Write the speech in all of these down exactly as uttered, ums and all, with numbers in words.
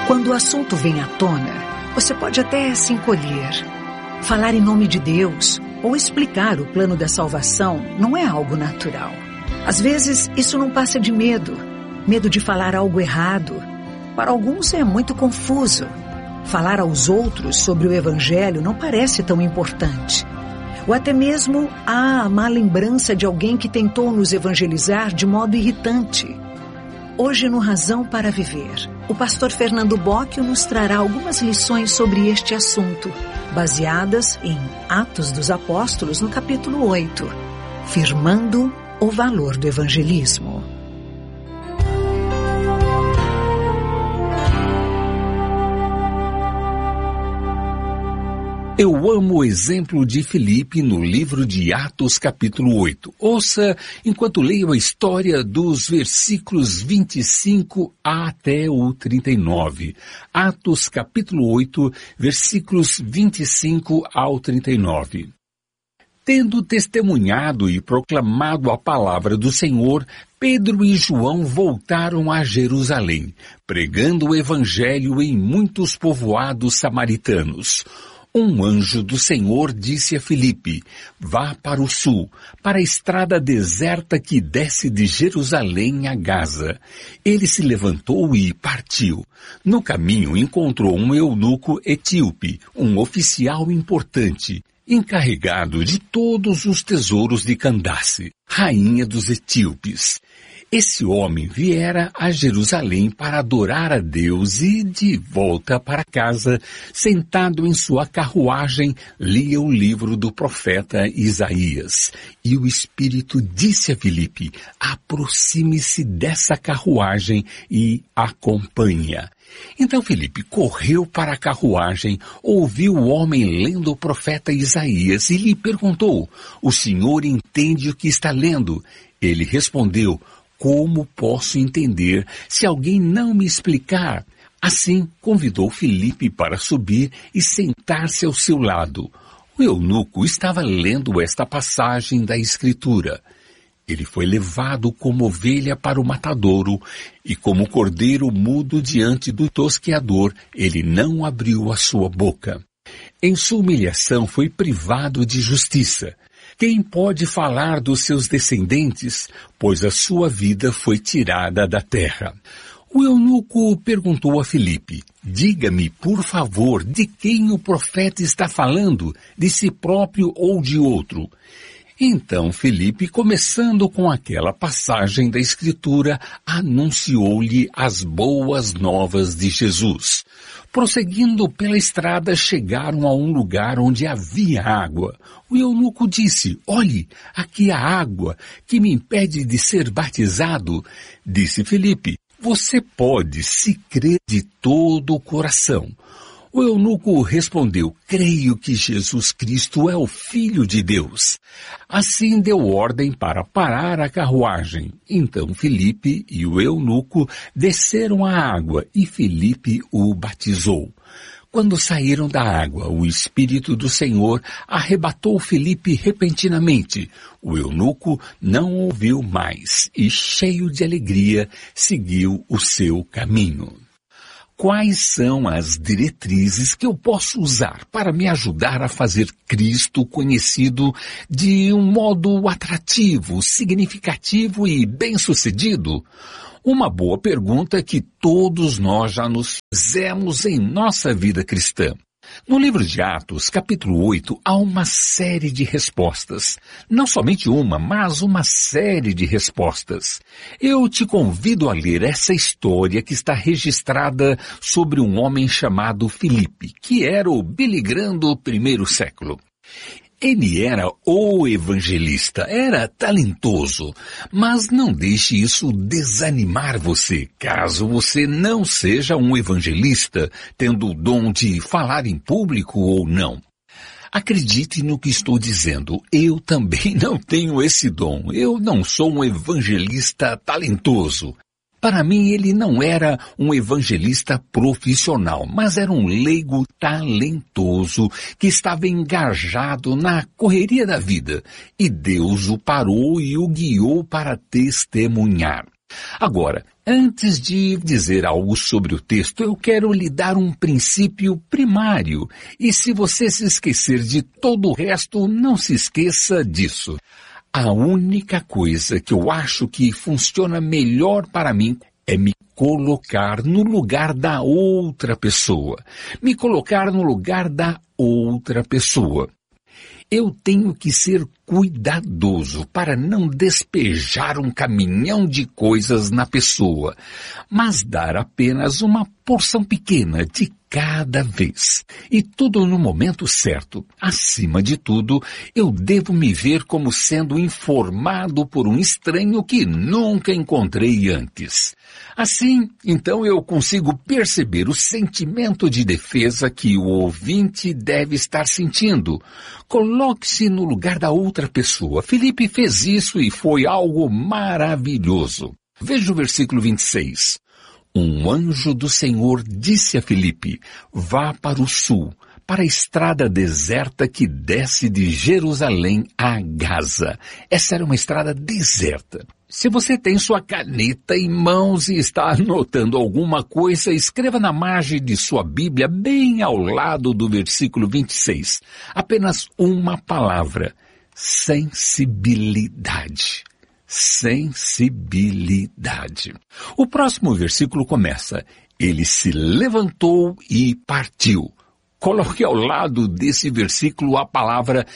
Quando o assunto vem à tona, você pode até se encolher. Falar em nome de Deus ou explicar o plano da salvação não é algo natural. Às vezes, isso não passa de medo. Medo de falar algo errado. Para alguns é muito confuso. Falar aos outros sobre o Evangelho não parece tão importante. Ou até mesmo há a má lembrança de alguém que tentou nos evangelizar de modo irritante. Hoje, no Razão para Viver, o pastor Fernando Bocchio nos trará algumas lições sobre este assunto, baseadas em Atos dos Apóstolos, no capítulo oito, firmando o valor do evangelismo. Eu amo o exemplo de Filipe no livro de Atos capítulo oito. Ouça enquanto leio a história dos versículos vinte e cinco até o trinta e nove. Atos capítulo oito, versículos vinte e cinco ao trinta e nove. Tendo testemunhado e proclamado a palavra do Senhor, Pedro e João voltaram a Jerusalém, pregando o evangelho em muitos povoados samaritanos. Um anjo do Senhor disse a Filipe: vá para o sul, para a estrada deserta que desce de Jerusalém a Gaza. Ele se levantou e partiu. No caminho encontrou um eunuco etíope, um oficial importante, encarregado de todos os tesouros de Candace, rainha dos etíopes. Esse homem viera a Jerusalém para adorar a Deus e, de volta para casa, sentado em sua carruagem, lia o livro do profeta Isaías. E o Espírito disse a Filipe: aproxime-se dessa carruagem e acompanhe-a. Então Filipe correu para a carruagem, ouviu o homem lendo o profeta Isaías e lhe perguntou: o senhor entende o que está lendo? Ele respondeu: como posso entender se alguém não me explicar? Assim, convidou Filipe para subir e sentar-se ao seu lado. O eunuco estava lendo esta passagem da Escritura. Ele foi levado como ovelha para o matadouro, e como cordeiro mudo diante do tosqueador, ele não abriu a sua boca. Em sua humilhação foi privado de justiça. Quem pode falar dos seus descendentes, pois a sua vida foi tirada da terra? O eunuco perguntou a Filipe: diga-me, por favor, de quem o profeta está falando, de si próprio ou de outro? Então Filipe, começando com aquela passagem da Escritura, anunciou-lhe as boas novas de Jesus. Prosseguindo pela estrada, chegaram a um lugar onde havia água. O eunuco disse: olhe, aqui há água, que me impede de ser batizado. Disse Filipe: você pode, se crer de todo o coração. O eunuco respondeu: creio que Jesus Cristo é o Filho de Deus. Assim deu ordem para parar a carruagem. Então Filipe e o eunuco desceram à água e Filipe o batizou. Quando saíram da água, o Espírito do Senhor arrebatou Filipe repentinamente. O eunuco não ouviu mais e, cheio de alegria, seguiu o seu caminho. Quais são as diretrizes que eu posso usar para me ajudar a fazer Cristo conhecido de um modo atrativo, significativo e bem-sucedido? Uma boa pergunta que todos nós já nos fizemos em nossa vida cristã. No livro de Atos, capítulo oito, há uma série de respostas. Não somente uma, mas uma série de respostas. Eu te convido a ler essa história que está registrada sobre um homem chamado Filipe, que era o Billy Graham do primeiro século. Ele era o evangelista, era talentoso, mas não deixe isso desanimar você, caso você não seja um evangelista, tendo o dom de falar em público ou não. Acredite no que estou dizendo, eu também não tenho esse dom, eu não sou um evangelista talentoso. Para mim, ele não era um evangelista profissional, mas era um leigo talentoso que estava engajado na correria da vida. E Deus o parou e o guiou para testemunhar. Agora, antes de dizer algo sobre o texto, eu quero lhe dar um princípio primário. E se você se esquecer de todo o resto, não se esqueça disso. A única coisa que eu acho que funciona melhor para mim é me colocar no lugar da outra pessoa. Me colocar no lugar da outra pessoa. Eu tenho que ser cuidadoso para não despejar um caminhão de coisas na pessoa, mas dar apenas uma porção pequena de cada vez. E tudo no momento certo. Acima de tudo, eu devo me ver como sendo informado por um estranho que nunca encontrei antes. Assim, então eu consigo perceber o sentimento de defesa que o ouvinte deve estar sentindo. Coloque-se no lugar da outra pessoa. Filipe fez isso e foi algo maravilhoso. Veja o versículo vinte e seis. Um anjo do Senhor disse a Filipe, vá para o sul, para a estrada deserta que desce de Jerusalém a Gaza. Essa era uma estrada deserta. Se você tem sua caneta em mãos e está anotando alguma coisa, escreva na margem de sua Bíblia, bem ao lado do versículo vinte e seis. Apenas uma palavra. Sensibilidade. Sensibilidade. O próximo versículo começa, ele se levantou e partiu. Coloque ao lado desse versículo a palavra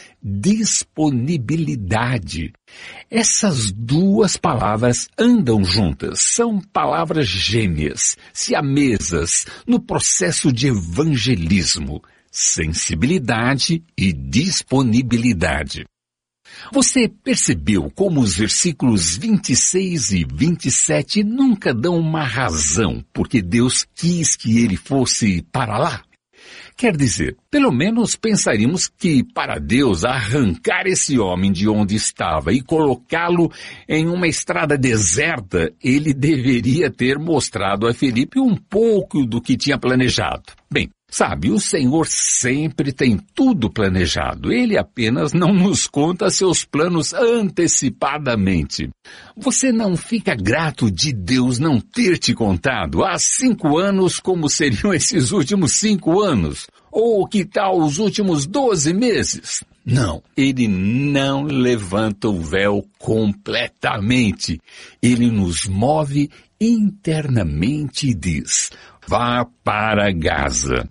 disponibilidade. Essas duas palavras andam juntas, são palavras gêmeas, siamesas, no processo de evangelismo. Sensibilidade e disponibilidade. Você percebeu como os versículos vinte e seis e vinte e sete nunca dão uma razão porque Deus quis que ele fosse para lá? Quer dizer, pelo menos pensaríamos que para Deus arrancar esse homem de onde estava e colocá-lo em uma estrada deserta, ele deveria ter mostrado a Filipe um pouco do que tinha planejado. Bem, sabe, o Senhor sempre tem tudo planejado. Ele apenas não nos conta seus planos antecipadamente. Você não fica grato de Deus não ter te contado há cinco anos como seriam esses últimos cinco anos? Ou que tal os últimos doze meses? Não, ele não levanta o véu completamente. Ele nos move internamente e diz, vá para Gaza.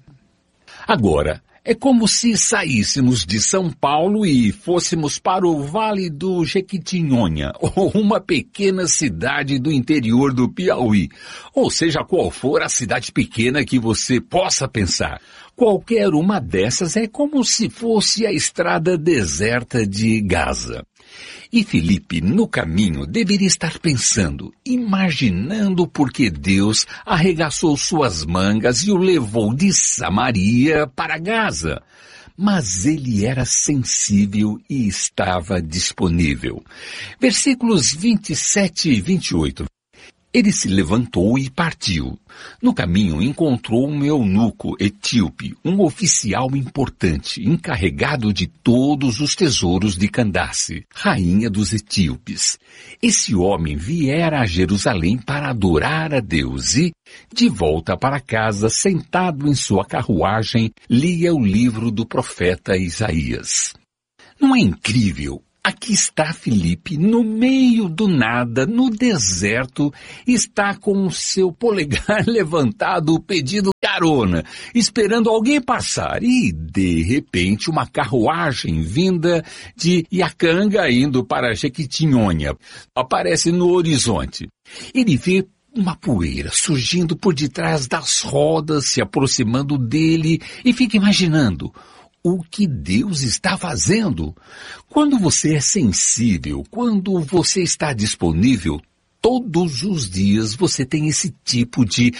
Agora, é como se saíssemos de São Paulo e fôssemos para o Vale do Jequitinhonha, ou uma pequena cidade do interior do Piauí, ou seja qual for a cidade pequena que você possa pensar. Qualquer uma dessas é como se fosse a estrada deserta de Gaza. E Filipe, no caminho, deveria estar pensando, imaginando por que Deus arregaçou suas mangas e o levou de Samaria para Gaza. Mas ele era sensível e estava disponível. Versículos vinte e sete e vinte e oito. Ele se levantou e partiu. No caminho encontrou um eunuco etíope, um oficial importante, encarregado de todos os tesouros de Candace, rainha dos etíopes. Esse homem viera a Jerusalém para adorar a Deus e, de volta para casa, sentado em sua carruagem, lia o livro do profeta Isaías. Não é incrível? Aqui está Filipe, no meio do nada, no deserto, está com o seu polegar levantado pedindo carona, esperando alguém passar. E, de repente, uma carruagem vinda de Iacanga indo para Jequitinhonha aparece no horizonte. Ele vê uma poeira surgindo por detrás das rodas, se aproximando dele e fica imaginando o que Deus está fazendo. Quando você é sensível, quando você está disponível, todos os dias você tem esse tipo de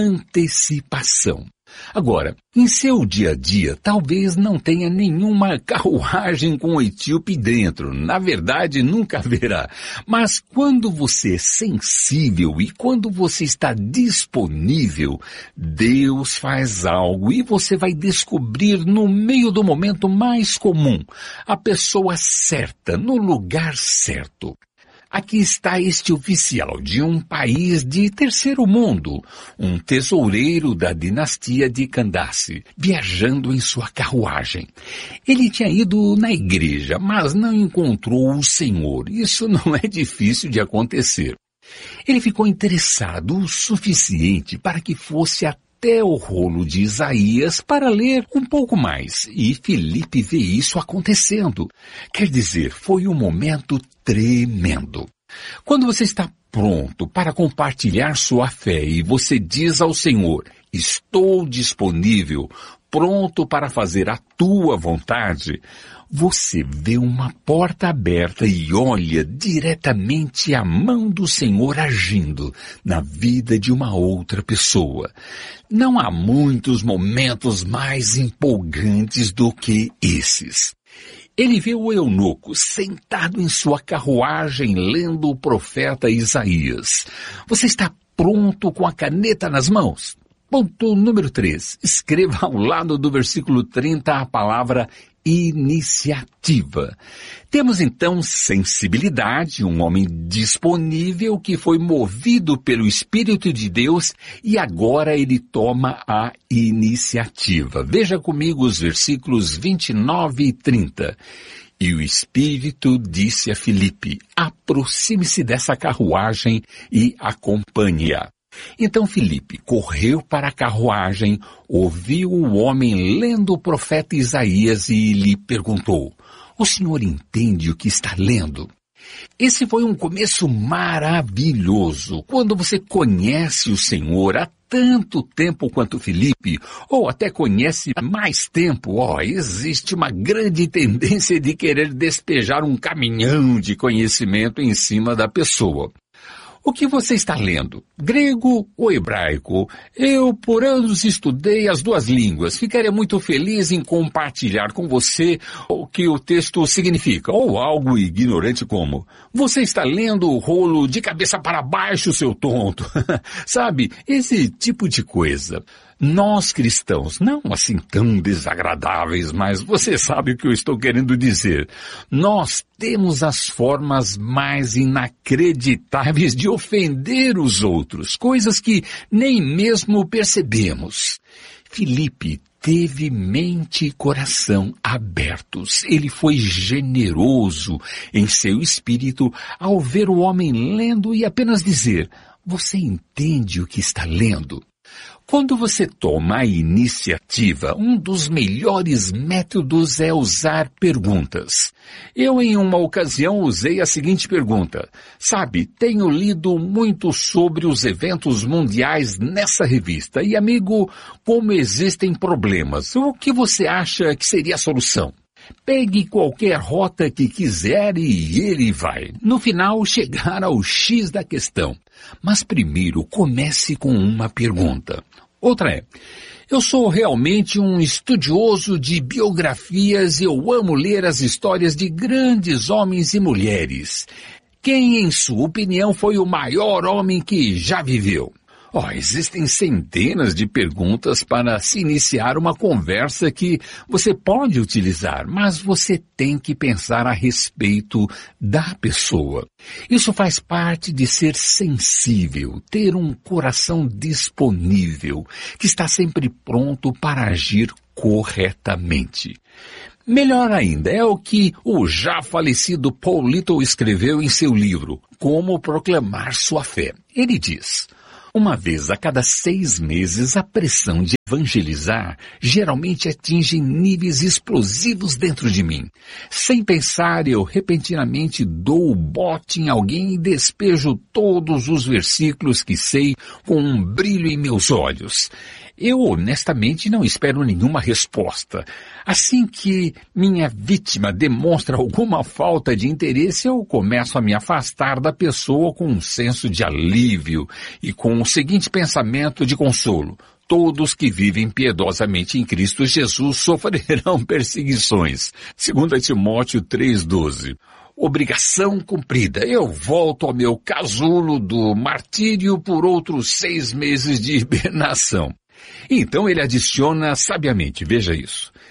antecipação. Agora, em seu dia a dia, talvez não tenha nenhuma carruagem com o etíope dentro. Na verdade, nunca haverá. Mas quando você é sensível e quando você está disponível, Deus faz algo e você vai descobrir no meio do momento mais comum, a pessoa certa, no lugar certo. Aqui está este oficial de um país de terceiro mundo, um tesoureiro da dinastia de Candace, viajando em sua carruagem. Ele tinha ido na igreja, mas não encontrou o Senhor. Isso não é difícil de acontecer. Ele ficou interessado o suficiente para que fosse até o rolo de Isaías para ler um pouco mais. E Filipe vê isso acontecendo. Quer dizer, foi um momento tremendo. Quando você está pronto para compartilhar sua fé e você diz ao Senhor, estou disponível, pronto para fazer a tua vontade, você vê uma porta aberta e olha diretamente a mão do Senhor agindo na vida de uma outra pessoa. Não há muitos momentos mais empolgantes do que esses. Ele vê o eunuco sentado em sua carruagem lendo o profeta Isaías. Você está pronto com a caneta nas mãos? Ponto número três. Escreva ao lado do versículo trinta a palavra iniciativa. Temos então sensibilidade, um homem disponível que foi movido pelo Espírito de Deus e agora ele toma a iniciativa. Veja comigo os versículos vinte e nove e trinta. E o Espírito disse a Filipe, aproxime-se dessa carruagem e acompanhe-a. Então Filipe correu para a carruagem, ouviu o homem lendo o profeta Isaías e lhe perguntou, o senhor entende o que está lendo? Esse foi um começo maravilhoso. Quando você conhece o Senhor há tanto tempo quanto Filipe, ou até conhece há mais tempo, ó, existe uma grande tendência de querer despejar um caminhão de conhecimento em cima da pessoa. O que você está lendo? Grego ou hebraico? Eu, por anos, estudei as duas línguas. Ficaria muito feliz em compartilhar com você o que o texto significa. Ou algo ignorante como, você está lendo o rolo de cabeça para baixo, seu tonto. Sabe, esse tipo de coisa. Nós cristãos, não assim tão desagradáveis, mas você sabe o que eu estou querendo dizer. Nós temos as formas mais inacreditáveis de ofender os outros, coisas que nem mesmo percebemos. Filipe teve mente e coração abertos. Ele foi generoso em seu espírito ao ver o homem lendo e apenas dizer, você entende o que está lendo? Quando você toma a iniciativa, um dos melhores métodos é usar perguntas. Eu, em uma ocasião, usei a seguinte pergunta. Sabe, tenho lido muito sobre os eventos mundiais nessa revista. E, amigo, como existem problemas, o que você acha que seria a solução? Pegue qualquer rota que quiser e ele vai, no final, chegar ao X da questão. Mas primeiro, comece com uma pergunta. Outra é, eu sou realmente um estudioso de biografias e eu amo ler as histórias de grandes homens e mulheres. Quem, em sua opinião, foi o maior homem que já viveu? Oh, existem centenas de perguntas para se iniciar uma conversa que você pode utilizar, mas você tem que pensar a respeito da pessoa. Isso faz parte de ser sensível, ter um coração disponível, que está sempre pronto para agir corretamente. Melhor ainda é o que o já falecido Paul Little escreveu em seu livro, Como Proclamar Sua Fé. Ele diz... Uma vez a cada seis meses, a pressão de evangelizar geralmente atinge níveis explosivos dentro de mim. Sem pensar, eu repentinamente dou o bote em alguém e despejo todos os versículos que sei com um brilho em meus olhos. Eu honestamente não espero nenhuma resposta. Assim que minha vítima demonstra alguma falta de interesse, eu começo a me afastar da pessoa com um senso de alívio e com o seguinte pensamento de consolo. Todos que vivem piedosamente em Cristo Jesus sofrerão perseguições. Segundo Timóteo três, doze. Obrigação cumprida. Eu volto ao meu casulo do martírio por outros seis meses de hibernação. Então ele adiciona sabiamente, veja isso.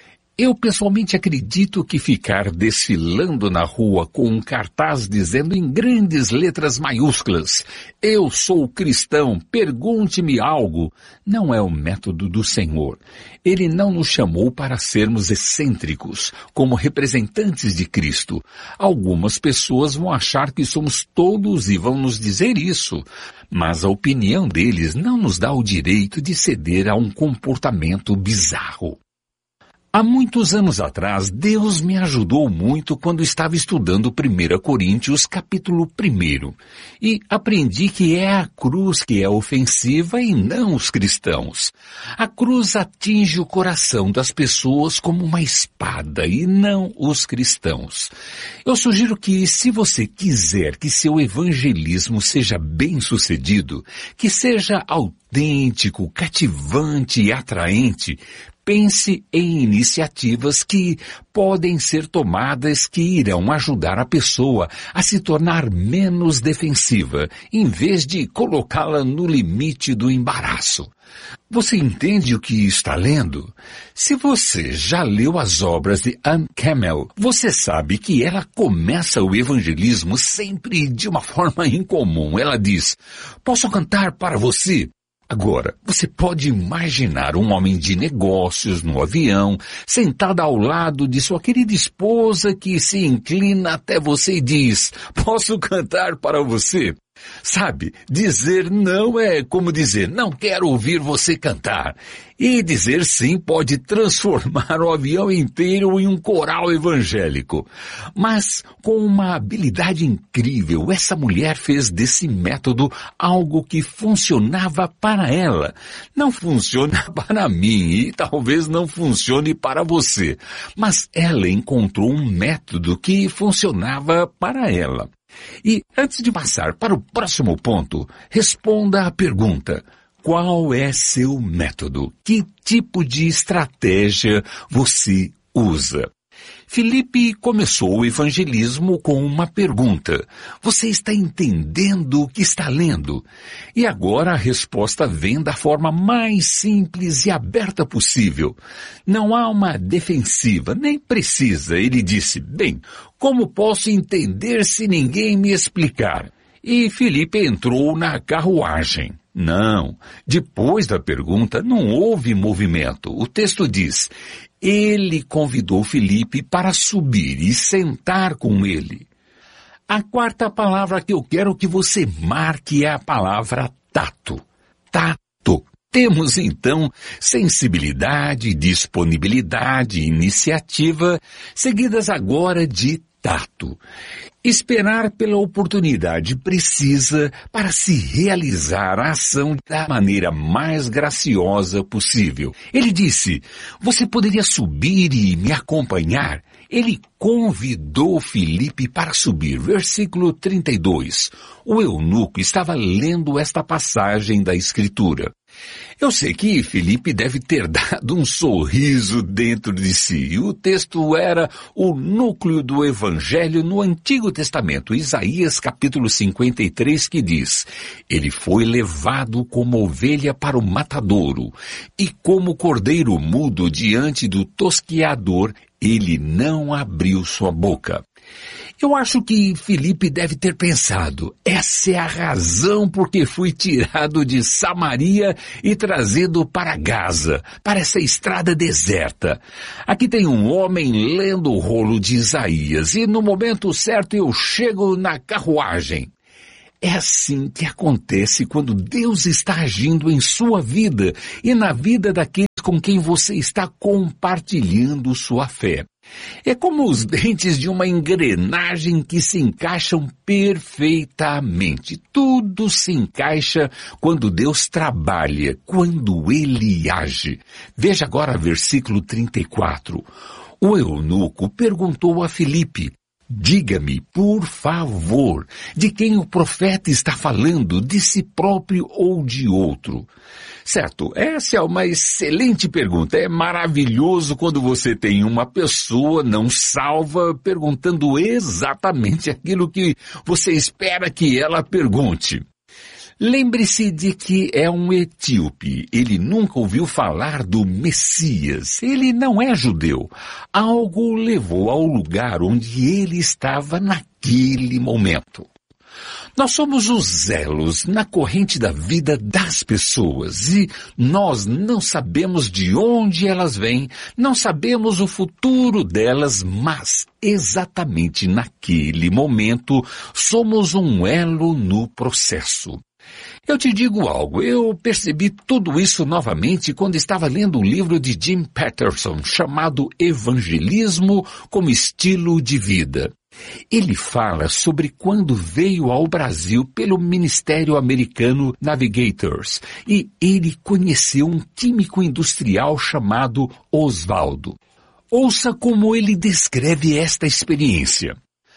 Eu pessoalmente acredito que ficar desfilando na rua com um cartaz dizendo em grandes letras maiúsculas, "Eu sou cristão, pergunte-me algo", não é o método do Senhor. Ele não nos chamou para sermos excêntricos, como representantes de Cristo. Algumas pessoas vão achar que somos todos e vão nos dizer isso, mas a opinião deles não nos dá o direito de ceder a um comportamento bizarro. Há muitos anos atrás, Deus me ajudou muito quando estava estudando primeira Coríntios, capítulo um, e aprendi que é a cruz que é ofensiva e não os cristãos. A cruz atinge o coração das pessoas como uma espada e não os cristãos. Eu sugiro que, se você quiser que seu evangelismo seja bem-sucedido, que seja autêntico, cativante e atraente, pense em iniciativas que podem ser tomadas que irão ajudar a pessoa a se tornar menos defensiva, em vez de colocá-la no limite do embaraço. Você entende o que está lendo? Se você já leu as obras de Ann Campbell, você sabe que ela começa o evangelismo sempre de uma forma incomum. Ela diz, "Posso cantar para você?" Agora, você pode imaginar um homem de negócios no avião, sentado ao lado de sua querida esposa que se inclina até você e diz, "Posso cantar para você?" Sabe, dizer não é como dizer, "Não quero ouvir você cantar." E dizer sim pode transformar o avião inteiro em um coral evangélico. Mas, com uma habilidade incrível, essa mulher fez desse método algo que funcionava para ela. Não funciona para mim e talvez não funcione para você. Mas ela encontrou um método que funcionava para ela. E antes de passar para o próximo ponto, responda à pergunta: qual é seu método? Que tipo de estratégia você usa? Filipe começou o evangelismo com uma pergunta. Você está entendendo o que está lendo? E agora a resposta vem da forma mais simples e aberta possível. Não há uma defensiva, nem precisa. Ele disse, bem, como posso entender se ninguém me explicar? E Filipe entrou na carruagem. Não, depois da pergunta não houve movimento. O texto diz, ele convidou Filipe para subir e sentar com ele. A quarta palavra que eu quero que você marque é a palavra tato. Tato. Temos então sensibilidade, disponibilidade, iniciativa, seguidas agora de tato. Esperar pela oportunidade precisa para se realizar a ação da maneira mais graciosa possível. Ele disse, você poderia subir e me acompanhar? Ele convidou Filipe para subir. Versículo trinta e dois. O eunuco estava lendo esta passagem da Escritura. Eu sei que Filipe deve ter dado um sorriso dentro de si. O texto era o núcleo do Evangelho no Antigo Testamento, Isaías capítulo cinquenta e três, que diz, ele foi levado como ovelha para o matadouro, e como cordeiro mudo diante do tosquiador, ele não abriu sua boca. Eu acho que Filipe deve ter pensado, essa é a razão por que fui tirado de Samaria e trazido para Gaza, para essa estrada deserta. Aqui tem um homem lendo o rolo de Isaías e no momento certo eu chego na carruagem. É assim que acontece quando Deus está agindo em sua vida e na vida daqueles com quem você está compartilhando sua fé. É como os dentes de uma engrenagem que se encaixam perfeitamente. Tudo se encaixa quando Deus trabalha, quando Ele age. Veja agora versículo trinta e quatro. O eunuco perguntou a Filipe, diga-me, por favor, de quem o profeta está falando, de si próprio ou de outro? Certo, essa é uma excelente pergunta. É maravilhoso quando você tem uma pessoa não salva perguntando exatamente aquilo que você espera que ela pergunte. Lembre-se de que é um etíope. Ele nunca ouviu falar do Messias. Ele não é judeu. Algo o levou ao lugar onde ele estava naquele momento. Nós somos os elos na corrente da vida das pessoas e nós não sabemos de onde elas vêm, não sabemos o futuro delas, mas exatamente naquele momento somos um elo no processo. Eu te digo algo, eu percebi tudo isso novamente quando estava lendo um livro de Jim Patterson chamado Evangelismo como Estilo de Vida. Ele fala sobre quando veio ao Brasil pelo Ministério Americano Navigators e ele conheceu um químico industrial chamado Oswaldo. Ouça como ele descreve esta experiência.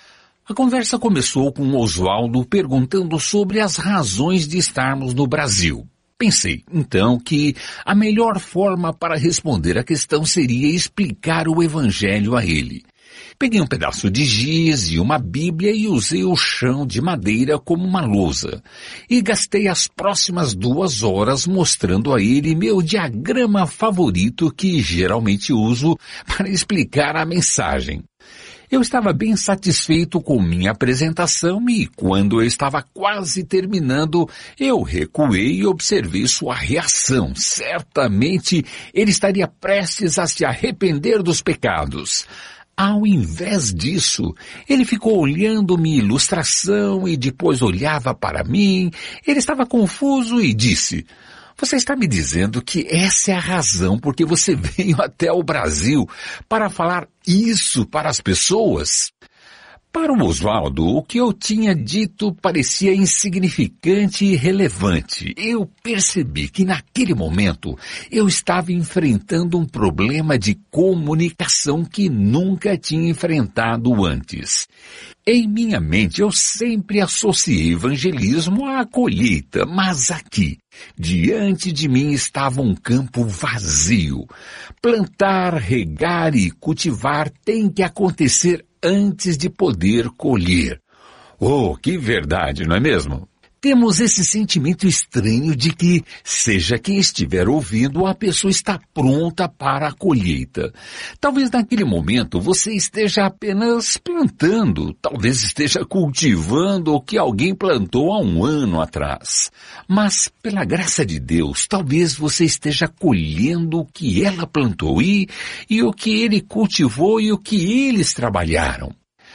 A conversa começou com Oswaldo perguntando sobre as razões de estarmos no Brasil. Pensei, então, que a melhor forma para responder a questão seria explicar o Evangelho a ele. Peguei um pedaço de giz e uma Bíblia e usei o chão de madeira como uma lousa. E gastei as próximas duas horas mostrando a ele meu diagrama favorito que geralmente uso para explicar a mensagem. Eu estava bem satisfeito com minha apresentação e, quando eu estava quase terminando, eu recuei e observei sua reação. Certamente ele estaria prestes a se arrepender dos pecados. Ao invés disso, ele ficou olhando minha ilustração e depois olhava para mim. Ele estava confuso e disse: "Você está me dizendo que essa é a razão por que você veio até o Brasil para falar isso para as pessoas?" Para o Oswaldo, o que eu tinha dito parecia insignificante e irrelevante. Eu percebi que naquele momento eu estava enfrentando um problema de comunicação que nunca tinha enfrentado antes. Em minha mente eu sempre associei evangelismo à colheita, mas aqui, diante de mim estava um campo vazio. Plantar, regar e cultivar tem que acontecer antes de poder colher. Oh, que verdade, não é mesmo? Temos esse sentimento estranho de que, seja quem estiver ouvindo, a pessoa está pronta para a colheita. Talvez naquele momento você esteja apenas plantando, talvez esteja cultivando o que alguém plantou há um ano atrás. Mas, pela graça de Deus, talvez você esteja colhendo o que ela plantou e, e o que ele cultivou e o que eles trabalharam.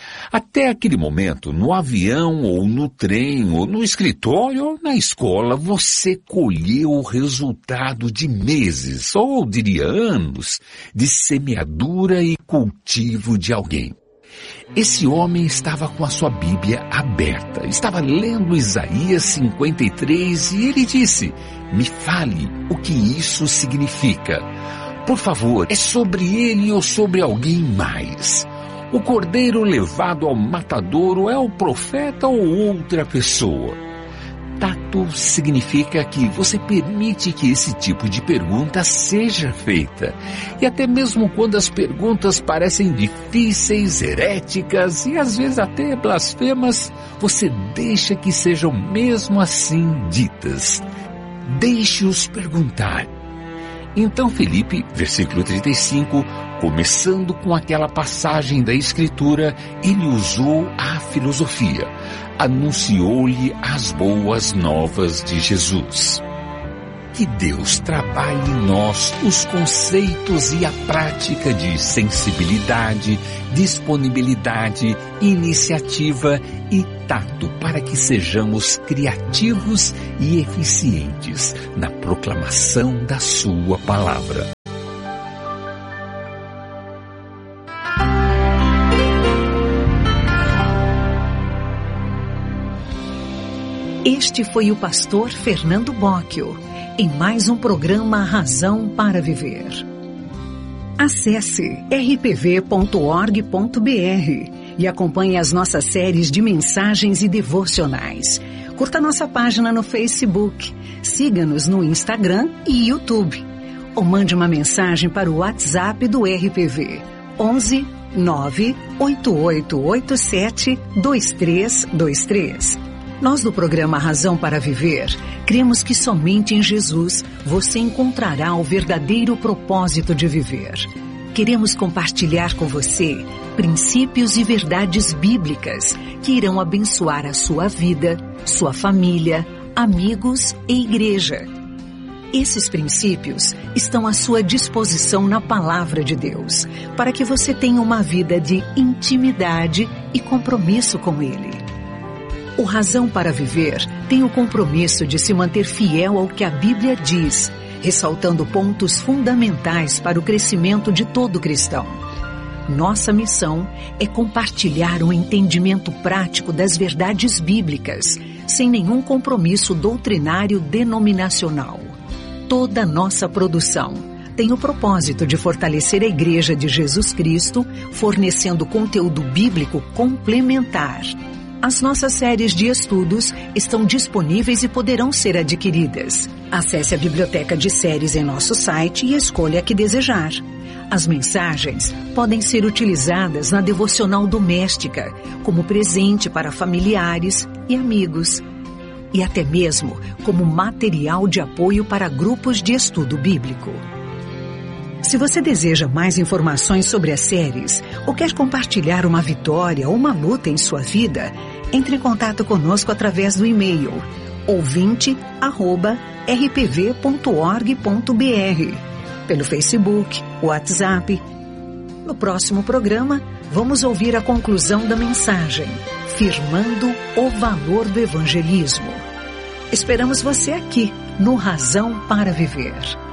Até aquele momento, no avião, ou no trem, ou no escritório, ou na escola, você colheu o resultado de meses, ou diria anos, de semeadura e cultivo de alguém. Esse homem estava com a sua Bíblia aberta, estava lendo Isaías cinquenta e três e ele disse: "Me fale o que isso significa. Por favor, é sobre ele ou sobre alguém mais? O cordeiro levado ao matadouro é o profeta ou outra pessoa?" Tato significa que você permite que esse tipo de pergunta seja feita. E até mesmo quando as perguntas parecem difíceis, heréticas e às vezes até blasfemas, você deixa que sejam mesmo assim ditas. Deixe-os perguntar. Então Filipe, versículo trinta e cinco, começando com aquela passagem da Escritura, ele usou a filosofia, anunciou-lhe as boas novas de Jesus. Que Deus trabalhe em nós os conceitos e a prática de sensibilidade, disponibilidade, iniciativa e tato para que sejamos criativos e eficientes na proclamação da sua palavra. Este foi o pastor Fernando Bocchio, em mais um programa Razão para Viver. Acesse r p v ponto org ponto b r e acompanhe as nossas séries de mensagens e devocionais. Curta nossa página no Facebook, siga-nos no Instagram e YouTube. Ou mande uma mensagem para o WhatsApp do R P V, onze nove oito oito oito sete dois três dois três. Nós do programa Razão para Viver, cremos que somente em Jesus você encontrará o verdadeiro propósito de viver. Queremos compartilhar com você princípios e verdades bíblicas que irão abençoar a sua vida, sua família, amigos e igreja. Esses princípios estão à sua disposição na Palavra de Deus, para que você tenha uma vida de intimidade e compromisso com Ele. O Razão para Viver tem o compromisso de se manter fiel ao que a Bíblia diz, ressaltando pontos fundamentais para o crescimento de todo cristão. Nossa missão é compartilhar um entendimento prático das verdades bíblicas, sem nenhum compromisso doutrinário denominacional. Toda nossa produção tem o propósito de fortalecer a Igreja de Jesus Cristo, fornecendo conteúdo bíblico complementar. As nossas séries de estudos estão disponíveis e poderão ser adquiridas. Acesse a biblioteca de séries em nosso site e escolha a que desejar. As mensagens podem ser utilizadas na devocional doméstica, como presente para familiares e amigos, e até mesmo como material de apoio para grupos de estudo bíblico. Se você deseja mais informações sobre as séries ou quer compartilhar uma vitória ou uma luta em sua vida, entre em contato conosco através do e-mail ouvinte arroba r p v ponto org ponto b r, pelo Facebook, WhatsApp. No próximo programa, vamos ouvir a conclusão da mensagem, Firmando o Valor do Evangelismo. Esperamos você aqui no Razão para Viver.